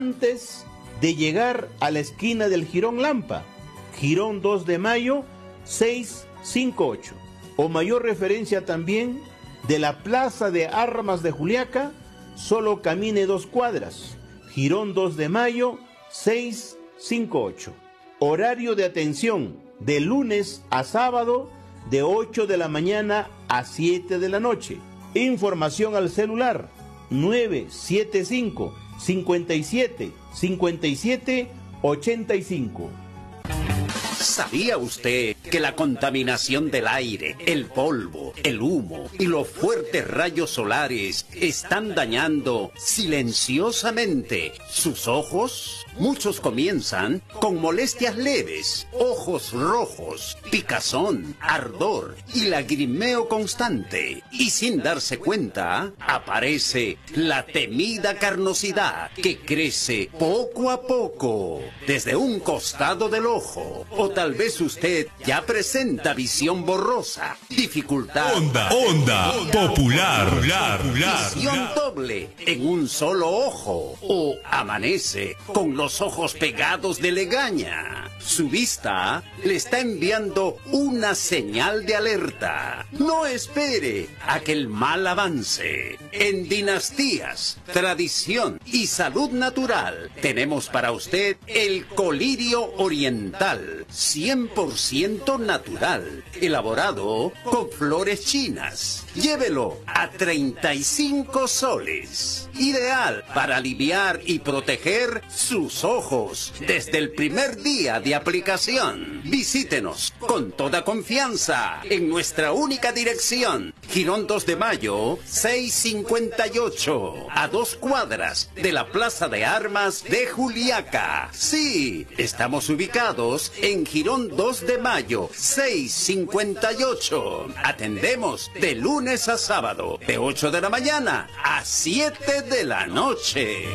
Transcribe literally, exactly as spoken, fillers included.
antes de llegar a la esquina del Jirón Lampa, Jirón dos de Mayo, seiscientos cincuenta y ocho. O mayor referencia también, de la Plaza de Armas de Juliaca, solo camine dos cuadras, Jirón dos de Mayo, seiscientos cincuenta y ocho. Horario de atención, de lunes a sábado, de ocho de la mañana a siete de la noche. Información al celular, nueve siete cinco, cinco siete, cinco siete, ocho cinco. ¿Sabía usted que la contaminación del aire, el polvo, el humo y los fuertes rayos solares están dañando silenciosamente sus ojos? Muchos comienzan con molestias leves, ojos rojos, picazón, ardor y lagrimeo constante. Y sin darse cuenta, aparece la temida carnosidad que crece poco a poco desde un costado del ojo. O tal vez usted ya presenta visión borrosa, dificultad, onda, onda, popular, popular, visión doble en un solo ojo, o amanece con los ojos pegados de legaña. Su vista le está enviando una señal de alerta. No espere a que el mal avance. En Dinastías, Tradición y Salud Natural tenemos para usted el colirio oriental, cien por ciento natural, elaborado con flores chinas. Llévelo a treinta y cinco soles. Ideal para aliviar y proteger sus ojos desde el primer día de aplicación. Visítenos con toda confianza en nuestra única dirección, Jirón dos de Mayo, seiscientos cincuenta y ocho, a dos cuadras de la Plaza de Armas de Juliaca. Sí, estamos ubicados en Jirón dos de Mayo, seiscientos cincuenta y ocho. Atendemos de lunes a sábado, de ocho de la mañana a siete de la noche.